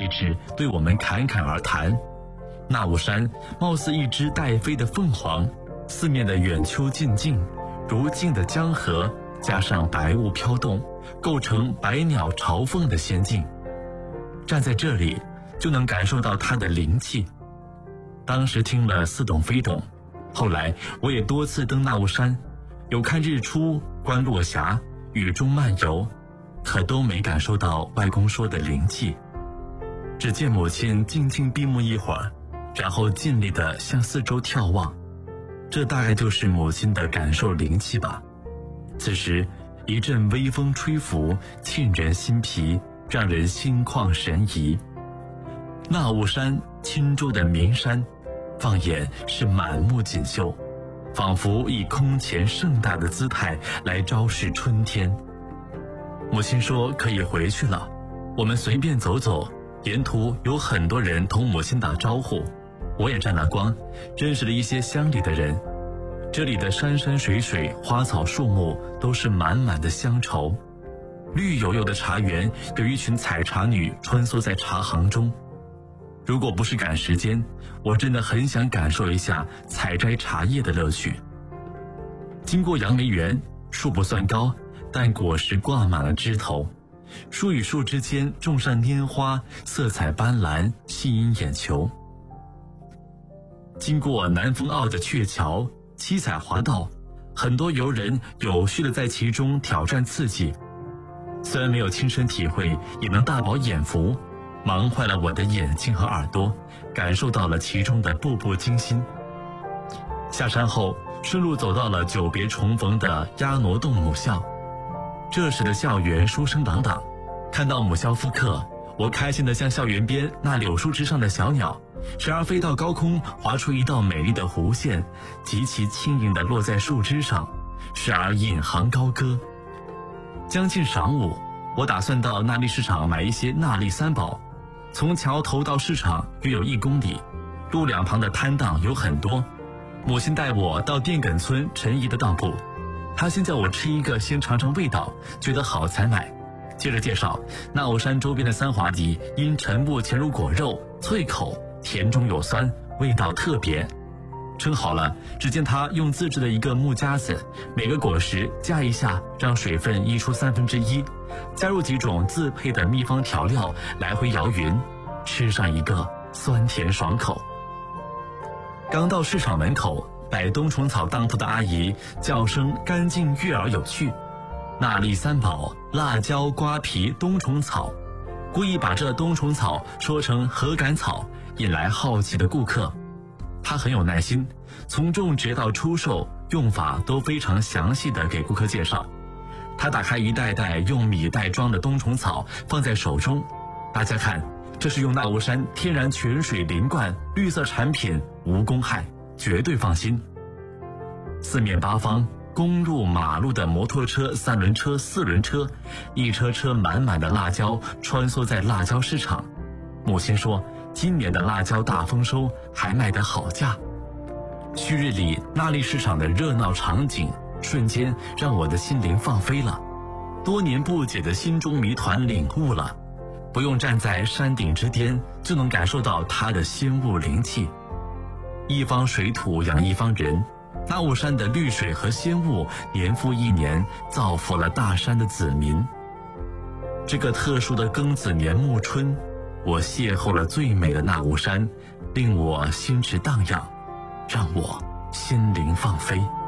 气质对我们侃侃而谈。那雾山貌似一只待飞的凤凰，四面的远丘近近，如镜的江河，加上白雾飘动，构成百鸟朝凤的仙境。站在这里就能感受到它的灵气。当时听了似懂非懂，后来我也多次登那雾山，有看日出、观落霞、雨中漫游，可都没感受到外公说的灵气。只见母亲静静闭目一会儿，然后尽力地向四周眺望，这大概就是母亲的感受灵气吧。此时一阵微风吹拂，沁人心脾，让人心旷神怡。那雾山，钦州的名山，放眼是满目锦绣，仿佛以空前盛大的姿态来昭示春天。母亲说可以回去了，我们随便走走，沿途有很多人同母亲打招呼，我也沾了光，认识了一些乡里的人。这里的山山水水、花草树木都是满满的乡愁。绿油油的茶园，有一群采茶女穿梭在茶行中。如果不是赶时间，我真的很想感受一下采摘茶叶的乐趣。经过杨梅园，树不算高，但果实挂满了枝头，树与树之间种上拈花，色彩斑斓，吸引眼球。经过南风坳的鹊桥，七彩滑道，很多游人有序地在其中挑战刺激。虽然没有亲身体会，也能大饱眼福，忙坏了我的眼睛和耳朵，感受到了其中的步步惊心。下山后，顺路走到了久别重逢的鸭挪洞母校。这时的校园书声朗朗，看到母校复课，我开心地向校园边那柳树枝上的小鸟，时而飞到高空，划出一道美丽的弧线，极其轻盈地落在树枝上，时而引吭高歌。将近晌午，我打算到纳利市场买一些纳利三宝。从桥头到市场约有1公里，路两旁的摊档有很多。母亲带我到店埂村陈姨的当铺，她先叫我吃一个，先尝尝味道，觉得好才买。接着介绍那雾山周边的三华梨，因陈木前入果肉，脆口，甜中有酸，味道特别。称好了，只见他用自制的一个木夹子，每个果实夹一下，让水分溢出1/3，加入几种自配的秘方调料，来回摇匀，吃上一个酸甜爽口。刚到市场门口，摆冬虫草当铺的阿姨叫声干净悦耳有趣，纳利三宝、辣椒、瓜皮、冬虫草，故意把这冬虫草说成禾秆草，引来好奇的顾客。他很有耐心，从种植到出售，用法都非常详细地给顾客介绍。他打开一袋袋用米袋装的冬虫草，放在手中，大家看，这是用那雾山天然泉水淋灌，绿色产品，无公害，绝对放心。四面八方，公路马路的摩托车、3轮车、4轮车，一车车满满的辣椒穿梭在辣椒市场。母亲说今年的辣椒大丰收，还卖得好价。旭日里纳利市场的热闹场景，瞬间让我的心灵放飞了，多年不解的心中谜团领悟了。不用站在山顶之巅，就能感受到它的仙雾灵气。一方水土养一方人，那雾山的绿水和仙雾年复一年，造福了大山的子民。这个特殊的庚子年暮春，我邂逅了最美的那雾山，令我心驰荡漾，让我心灵放飞。